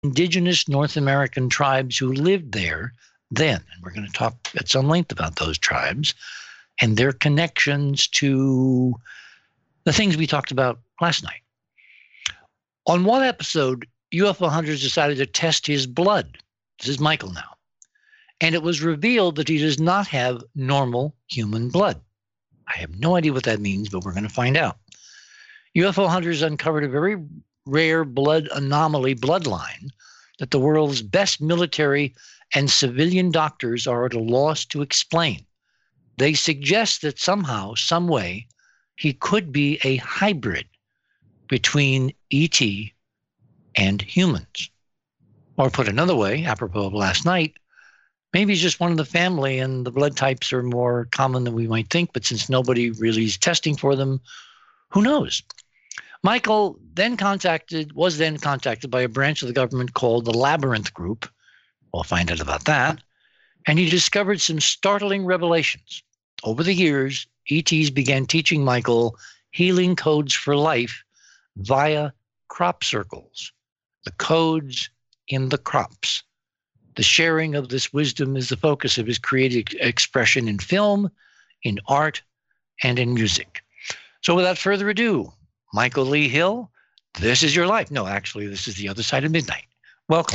indigenous North American tribes who lived there then. And we're going to talk at some length about those tribes and their connections to the things we talked about last night. On one episode, UFO hunters decided to test his blood. This is Michael now. And it was revealed that he does not have normal human blood. I have no idea what that means, but we're going to find out. UFO hunters uncovered a very rare blood anomaly bloodline that the world's best military and civilian doctors are at a loss to explain. They suggest that somehow, some way, he could be a hybrid between ET and humans. Or put another way, apropos of last night, maybe he's just one of the family and the blood types are more common than we might think, but since nobody really is testing for them, who knows? Michael was then contacted by a branch of the government called the Labyrinth Group. We'll find out about that. And he discovered some startling revelations. Over the years, ETs began teaching Michael healing codes for life via crop circles, the codes in the crops. The sharing of this wisdom is the focus of his creative expression in film, in art, and in music. So without further ado, Michael Lee Hill, this is your life. No, actually, this is The Other Side of Midnight. Welcome.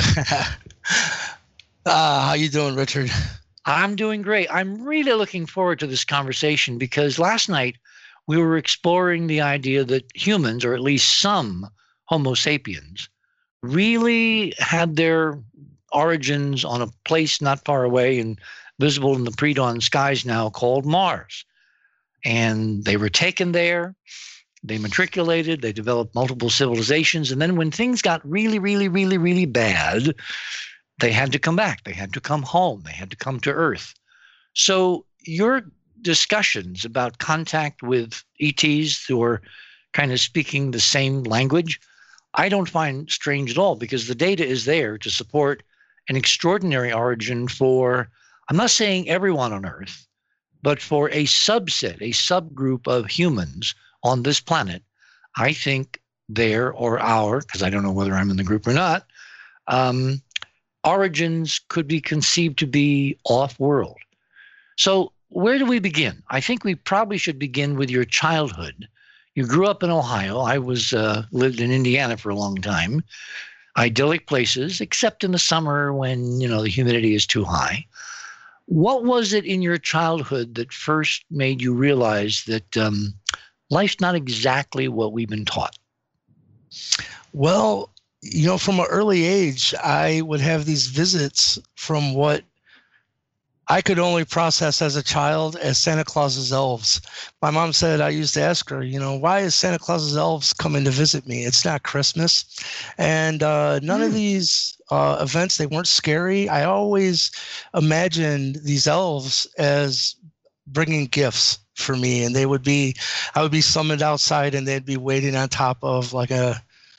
How you doing, Richard? I'm doing great. I'm really looking forward to this conversation because last night we were exploring the idea that humans, or at least some Homo sapiens, really had their origins on a place not far away and visible in the pre-dawn skies now called Mars. And they were taken there. They matriculated, they developed multiple civilizations. And then when things got really, really, really, really bad, they had to come back. They had to come home. They had to come to Earth. So your discussions about contact with ETs who are kind of speaking the same language, I don't find strange at all because the data is there to support an extraordinary origin for, I'm not saying everyone on Earth, but for a subset, a subgroup of humans on this planet. I think their or our, because I don't know whether I'm in the group or not, origins could be conceived to be off-world. So where do we begin? I think we probably should begin with your childhood. You grew up in Ohio. I lived in Indiana for a long time. Idyllic places, except in the summer when, the humidity is too high. What was it in your childhood that first made you realize that life's not exactly what we've been taught? Well, from an early age, I would have these visits from what I could only process as a child as Santa Claus's elves. My mom said, I used to ask her, why is Santa Claus's elves coming to visit me? It's not Christmas. And none of these events, they weren't scary. I always imagined these elves as bringing gifts for me. And I would be summoned outside and they'd be waiting on top of like the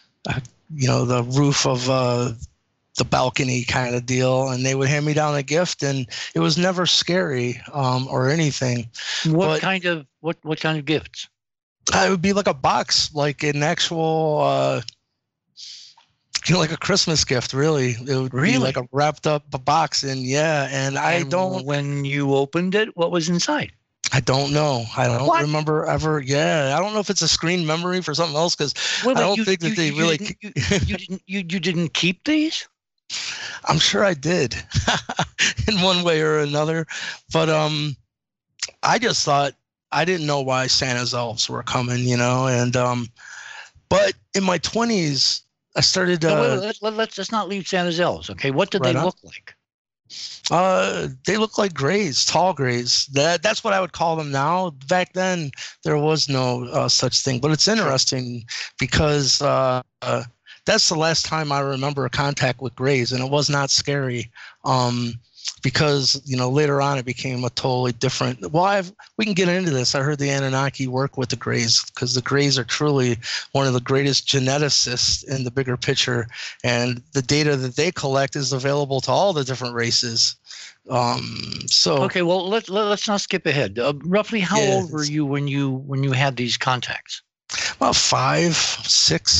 roof of the balcony kind of deal, and they would hand me down a gift, and it was never scary or anything. What kind of gifts? It would be like a box, like an actual, like a Christmas gift. Really, it would be like a wrapped up box, and When you opened it, what was inside? I don't know. I don't remember ever. Yeah, I don't know if it's a screen memory for something else because I don't think that they really. You didn't keep these? I'm sure I did in one way or another, but I just thought I didn't know why Santa's elves were coming, and but in my 20s I started. Let's not leave Santa's elves, okay? What did they look like? They look like grays, tall grays. That's what I would call them now. Back then, there was no such thing. But it's interesting because that's the last time I remember a contact with grays, and it was not scary. Because later on it became a totally different. Well, we can get into this. I heard the Anunnaki work with the grays because the grays are truly one of the greatest geneticists in the bigger picture, and the data that they collect is available to all the different races. Okay, well let's not skip ahead. Roughly, how old were you when you had these contacts? About 5, 6.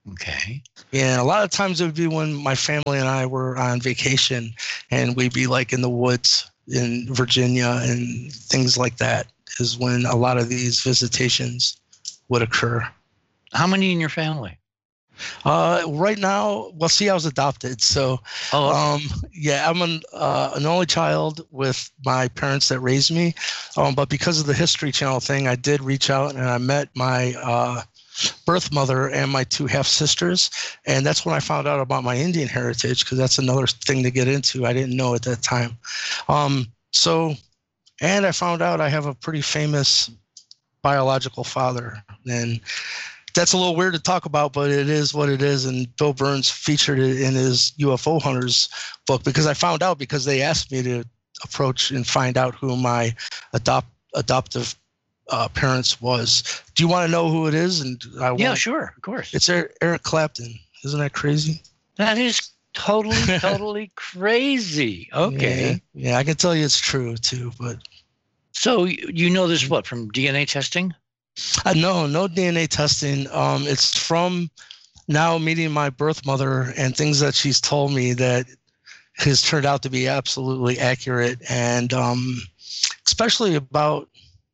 Okay. Yeah, a lot of times it would be when my family and I were on vacation, and we'd be like in the woods in Virginia and things like that, is when a lot of these visitations would occur. How many in your family? Right now, well, see, I was adopted, so Oh, yeah, I'm an only child with my parents that raised me. But because of the History Channel thing, I did reach out and I met my birth mother and my two half sisters, and that's when I found out about my Indian heritage, because that's another thing to get into. I didn't know at that time. So, and I found out I have a pretty famous biological father, and that's a little weird to talk about, but it is what it is. And Bill Burns featured it in his UFO Hunters book, because I found out because they asked me to approach and find out who my adoptive parents was. Do you want to know who it is? And yeah, sure, of course. It's Eric Clapton. Isn't that crazy? That is totally crazy. Okay. Yeah, I can tell you it's true too, but. So you know this, what, from DNA testing? No DNA testing. It's from now meeting my birth mother and things that she's told me that has turned out to be absolutely accurate. And especially about,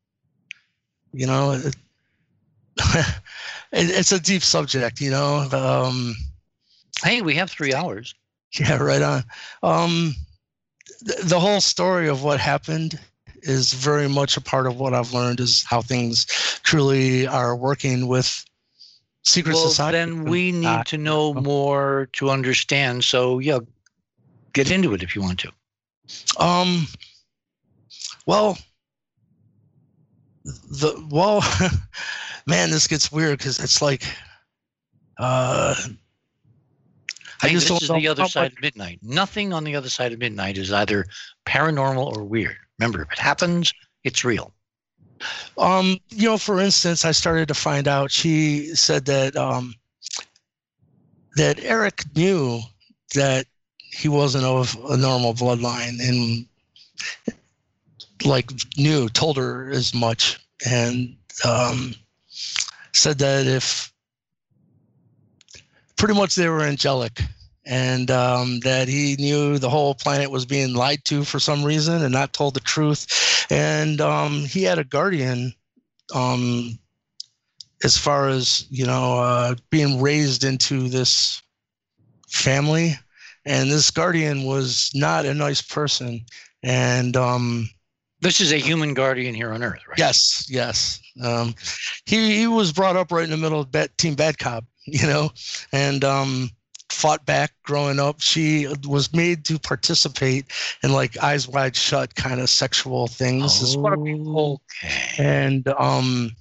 it's a deep subject, Hey, we have 3 hours. Yeah, right on. The whole story of what happened is very much a part of what I've learned, is how things truly are working with secret society. Then we need to know more to understand. So yeah, get into it if you want to. Man, this gets weird, because it's like, this is the other side of midnight. Nothing on the other side of midnight is either paranormal or weird. Remember, if it happens, it's real. For instance, I started to find out, she said that that Eric knew that he wasn't of a normal bloodline, and told her as much, and said that if pretty much they were angelic, and that he knew the whole planet was being lied to for some reason and not told the truth. And he had a guardian, as far as, being raised into this family. And this guardian was not a nice person. And this is a human guardian here on Earth, right? Yes. He was brought up right in the middle of Team Bad Cop, and fought back growing up. She was made to participate in like Eyes Wide Shut kind of sexual things. Okay. And the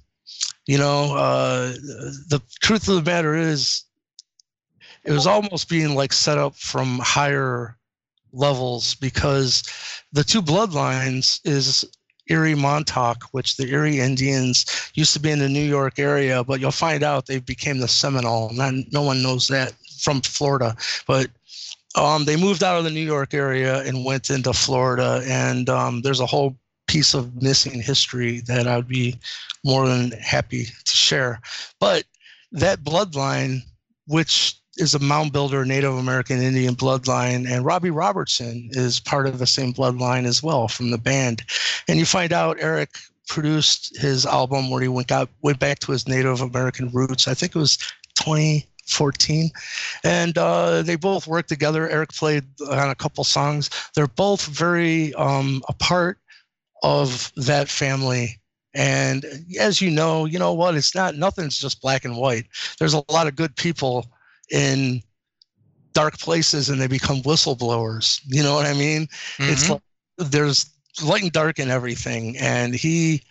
truth of the matter is, it was almost being like set up from higher levels, because the two bloodlines is Erie Montauk, which the Erie Indians used to be in the New York area, but you'll find out they became the Seminole. No one knows that, from Florida, but they moved out of the New York area and went into Florida, and there's a whole piece of missing history that I'd be more than happy to share. But that bloodline, which is a mound builder, Native American Indian bloodline, and Robbie Robertson is part of the same bloodline as well from the band. And you find out Eric produced his album where he went back to his Native American roots. I think it was 2014, and they both worked together. Eric played on a couple songs. They're both very a part of that family. And as you know what, nothing's just black and white. There's a lot of good people in dark places, and they become whistleblowers. You know what I mean? Mm-hmm. It's like there's light and dark in everything, and he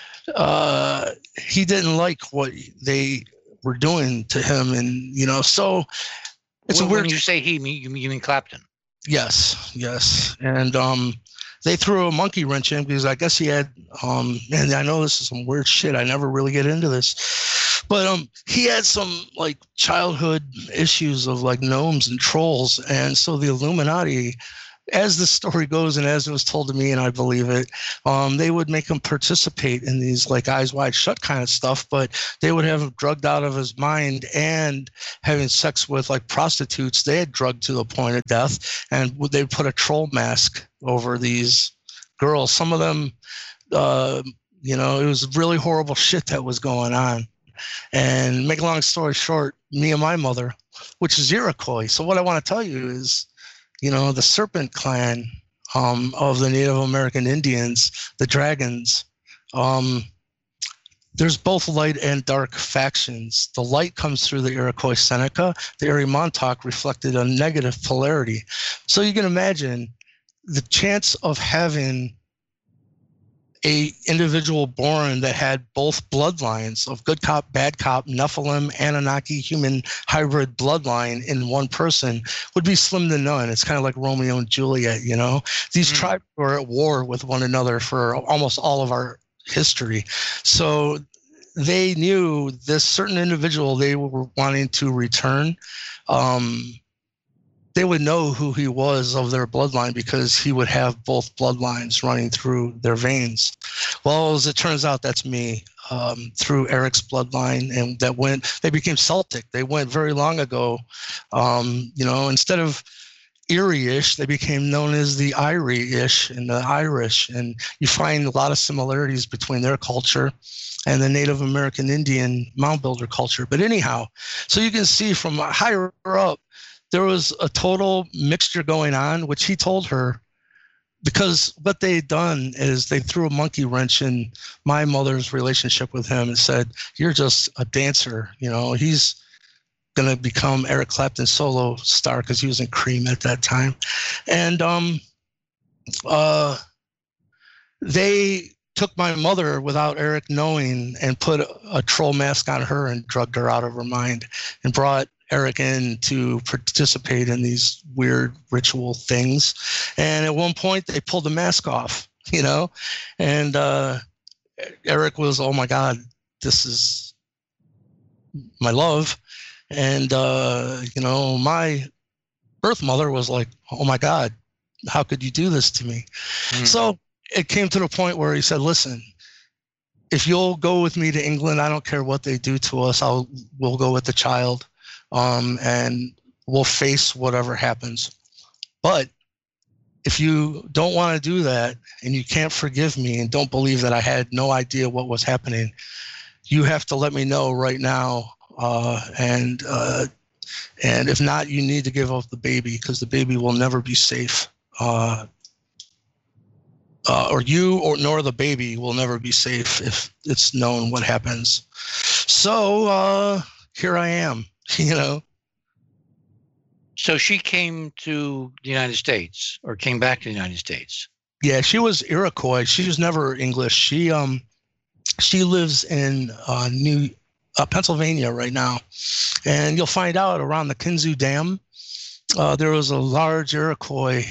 didn't like what they were doing to him, and so it's a weird. When you say he, you mean Clapton? Yes, and they threw a monkey wrench in, because I guess he had and I know this is some weird shit. I never really get into this, but he had some like childhood issues of like gnomes and trolls, and so the Illuminati as the story goes and as it was told to me, and I believe it, they would make him participate in these like eyes wide shut kind of stuff, but they would have him drugged out of his mind and having sex with like prostitutes they had drugged to the point of death, and they'd put a troll mask over these girls. Some of them, it was really horrible shit that was going on. And make a long story short, me and my mother, which is Iroquois. So what I want to tell you is, the Serpent Clan of the Native American Indians, the Dragons, there's both light and dark factions. The light comes through the Iroquois Seneca. The Erie Montauk reflected a negative polarity. So you can imagine the chance of having a individual born that had both bloodlines of good cop, bad cop, Nephilim, Anunnaki, human hybrid bloodline in one person would be slim to none. It's kind of like Romeo and Juliet, These tribes were at war with one another for almost all of our history. So they knew this certain individual they were wanting to return. They would know who he was of their bloodline because he would have both bloodlines running through their veins. Well, as it turns out, that's me through Eric's bloodline, and they became Celtic. They went very long ago. Instead of Erie-ish, they became known as the Irie-ish and the Irish. And you find a lot of similarities between their culture and the Native American Indian mound builder culture. But anyhow, so you can see from higher up, there was a total mixture going on, which he told her, because what they had done is they threw a monkey wrench in my mother's relationship with him and said, "You're just a dancer. He's going to become Eric Clapton's solo star," because he was in Cream at that time. And they took my mother without Eric knowing and put a troll mask on her and drugged her out of her mind and brought Eric in to participate in these weird ritual things. And at one point they pulled the mask off, and Eric was, "Oh my God, this is my love." And, my birth mother was like, "Oh my God, how could you do this to me?" So it came to the point where he said, "Listen, if you'll go with me to England, I don't care what they do to us. We'll go with the child. And we'll face whatever happens. But if you don't want to do that and you can't forgive me and don't believe that I had no idea what was happening, you have to let me know right now. And if not, you need to give up the baby, because the baby will never be safe. Or you nor the baby will never be safe if it's known what happens." So here I am. So she came to the United States, or came back to the United States. Yeah, she was Iroquois. She was never English. She lives in Pennsylvania right now, and you'll find out around the Kinzua Dam, there was a large Iroquois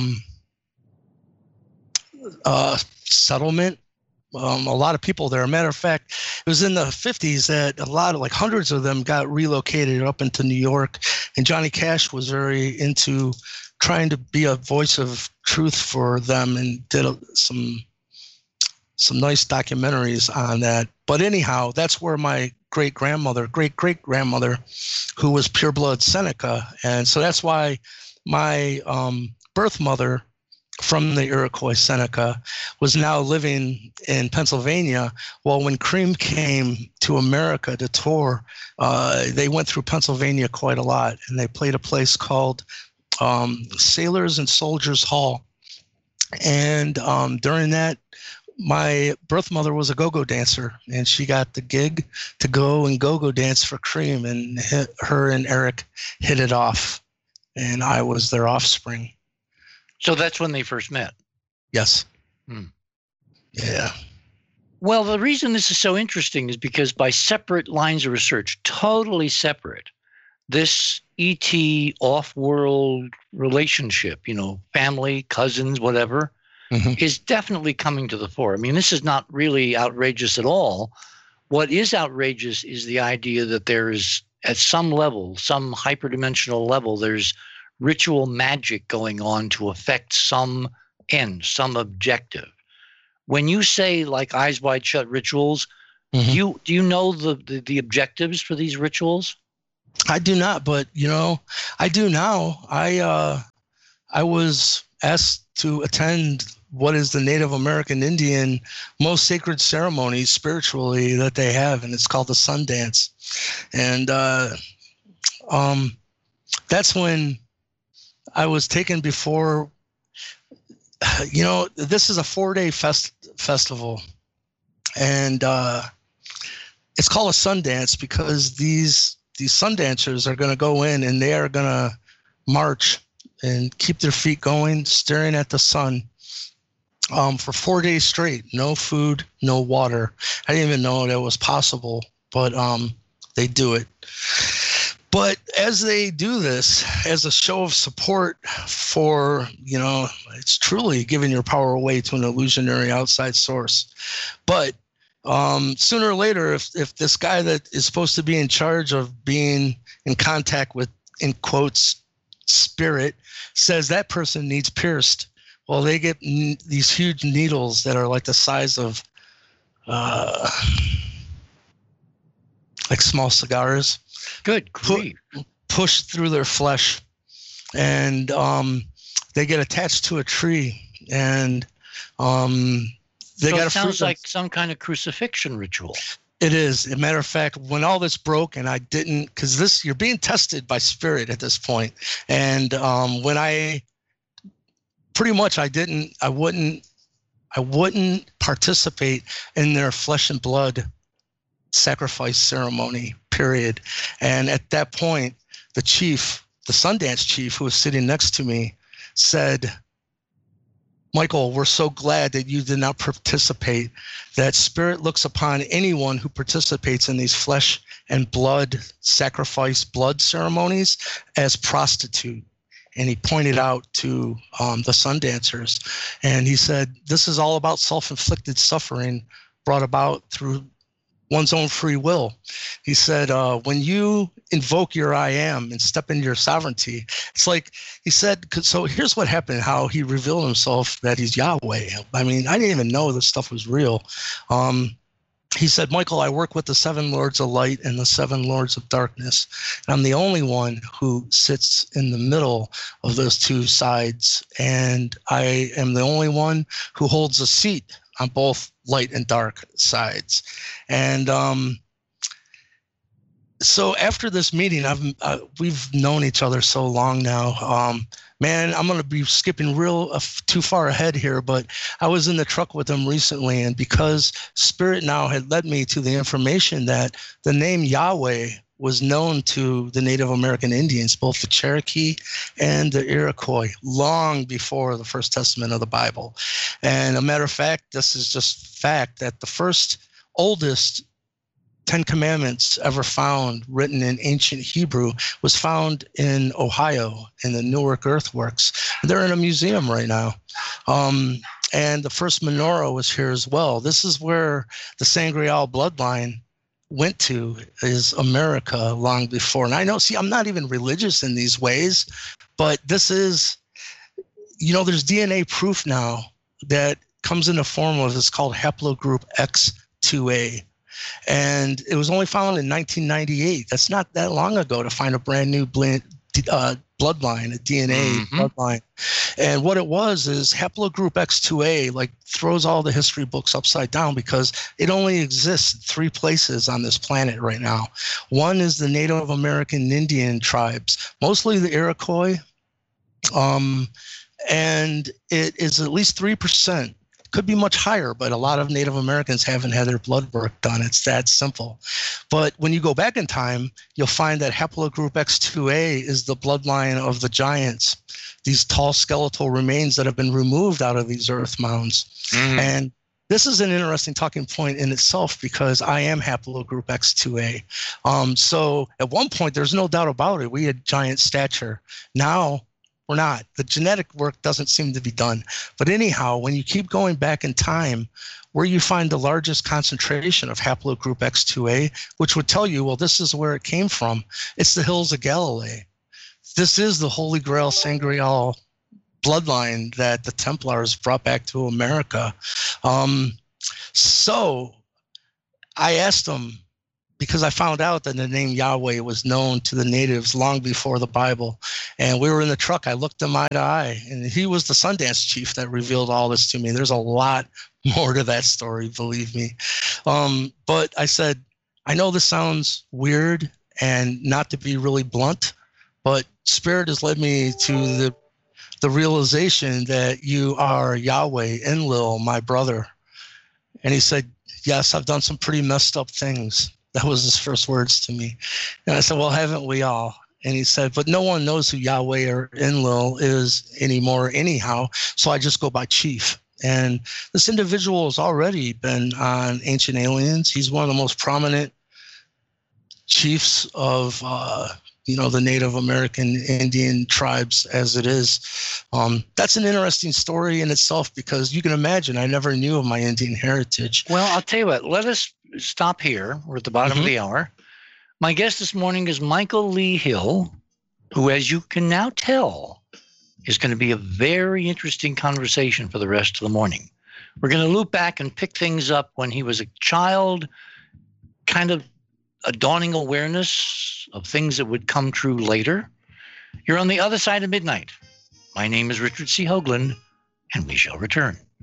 settlement. A lot of people there. Matter of fact, it was in the 50s that hundreds of them got relocated up into New York. And Johnny Cash was very into trying to be a voice of truth for them and did some nice documentaries on that. But anyhow, that's where my great-great-grandmother, who was pureblood Seneca. And so that's why my birth mother from the Iroquois Seneca was now living in Pennsylvania. Well, when Cream came to America to tour, they went through Pennsylvania quite a lot, and they played a place called Sailors and Soldiers Hall. And during that, my birth mother was a go-go dancer, and she got the gig to go and go-go dance for Cream, and her and Eric hit it off, and I was their offspring. So that's when they first met. Yes. Yeah. Well, the reason this is so interesting is because by separate lines of research, totally separate, this ET off-world relationship, family, cousins, whatever, is definitely coming to the fore. I mean, this is not really outrageous at all. What is outrageous is the idea that there is, at some level, some hyperdimensional level, there's ritual magic going on to affect some end, some objective. When you say like eyes wide shut rituals, do you know the objectives for these rituals? I do not, but I do now. I was asked to attend what is the Native American Indian most sacred ceremony spiritually that they have, and it's called the Sundance. And that's when I was taken before. This is a 4-day festival, and it's called a Sundance because these Sundancers are going to go in and they are going to march and keep their feet going, staring at the sun for 4 days straight. No food, no water. I didn't even know that was possible, but they do it. But as they do this, as a show of support for, it's truly giving your power away to an illusionary outside source. But sooner or later, if this guy that is supposed to be in charge of being in contact with, in quotes, spirit, says that person needs pierced, well, they get these huge needles that are like the size of like small cigars. Good grief. Pushed through their flesh, and they get attached to a tree, and it sounds like some kind of crucifixion ritual. It is. As a matter of fact, when all this broke, and I didn't, because you're being tested by spirit at this point, and when I wouldn't participate in their flesh and blood sacrifice ceremony, period. And at that point, the chief, the Sundance chief, who was sitting next to me, said, "Michael, we're so glad that you did not participate. That spirit looks upon anyone who participates in these flesh and blood sacrifice blood ceremonies as prostitute." And he pointed out to the Sundancers, and he said, "This is all about self-inflicted suffering brought about through one's own free will." He said, when you invoke your I am and step into your sovereignty, it's like, he said, so here's what happened, how he revealed himself that he's Yahweh. I mean, I didn't even know this stuff was real. He said, "Michael, I work with the 7 Lords of Light and the 7 Lords of Darkness. And I'm the only one who sits in the middle of those two sides. And I am the only one who holds a seat on both light and dark sides." And so after this meeting, we've known each other so long now. Man, I'm going to be skipping too far ahead here, but I was in the truck with him recently, and because Spirit now had led me to the information that the name Yahweh was known to the Native American Indians, both the Cherokee and the Iroquois, long before the First Testament of the Bible. And a matter of fact, this is just fact, that the first oldest 10 Commandments ever found written in ancient Hebrew was found in Ohio in the Newark Earthworks. They're in a museum right now. And the first menorah was here as well. This is where the Sangreal bloodline went to, is America, long before. And I know, I'm not even religious in these ways, but this is, there's DNA proof now that comes in the form of, it's called haplogroup X2A. And it was only found in 1998. That's not that long ago to find a brand new bloodline, a DNA bloodline. And what it was is haplogroup X2A throws all the history books upside down, because it only exists in 3 places on this planet right now. One is the Native American Indian tribes, mostly the Iroquois, and it is at least 3%. Could be much higher, but a lot of Native Americans haven't had their blood work done. It's that simple. But when you go back in time, you'll find that haplogroup X2A is the bloodline of the giants, these tall skeletal remains that have been removed out of these earth mounds. And this is an interesting talking point in itself, because I am haplogroup X2A. So at one point, there's no doubt about it, we had giant stature. Now, we're not. The genetic work doesn't seem to be done. But anyhow, when you keep going back in time, where you find the largest concentration of haplogroup X2A, which would tell you, well, this is where it came from. It's the hills of Galilee. this is the Holy Grail Sangreal bloodline that the Templars brought back to America. So I asked him, because I found out that the name Yahweh was known to the natives long before the Bible. And we were in the truck. I looked him eye to eye, and he was the Sundance chief that revealed all this to me. There's a lot more to that story, believe me. But I said, I know this sounds weird and not to be really blunt, but Spirit has led me to the realization that you are Yahweh, Enlil, my brother. And he said, yes, I've done some pretty messed up things. That was his first words to me. And I said, well, haven't we all? And he said, but no one knows who Yahweh or Enlil is anymore anyhow, so I just go by chief. And this individual has already been on Ancient Aliens. He's one of the most prominent chiefs of the Native American Indian tribes as it is. That's an interesting story in itself, because you can imagine I never knew of my Indian heritage. Well, I'll tell you what, let us stop here. We're at the bottom of the hour. My guest this morning is Michael Lee Hill, who, as you can now tell, is going to be a very interesting conversation for the rest of the morning. We're going to loop back and pick things up when he was a child, kind of a dawning awareness of things that would come true later. You're on the other side of midnight. My name is Richard C. Hoagland, and we shall return.